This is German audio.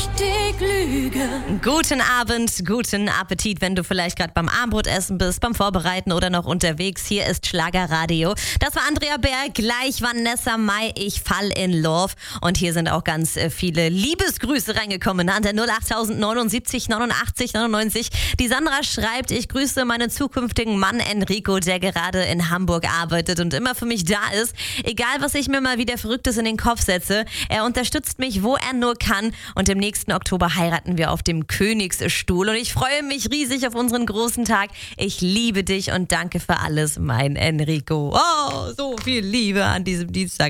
richtig lüge. Guten Abend, guten Appetit, wenn du vielleicht gerade beim Abendbrotessen bist, beim Vorbereiten oder noch unterwegs. Hier ist Schlagerradio. Das war Andrea Berg, gleich Vanessa Mai, ich fall in love. Und hier sind auch ganz viele Liebesgrüße reingekommen an der 08079 89 99. Die Sandra schreibt, ich grüße meinen zukünftigen Mann Enrico, der gerade in Hamburg arbeitet und immer für mich da ist. Egal, was ich mir mal wieder Verrücktes in den Kopf setze, er unterstützt mich, wo er nur kann. Und im nächsten Oktober heiraten wir auf dem Königsstuhl. Und ich freue mich riesig auf unseren großen Tag. Ich liebe dich und danke für alles, mein Enrico. Oh, so viel Liebe an diesem Dienstag.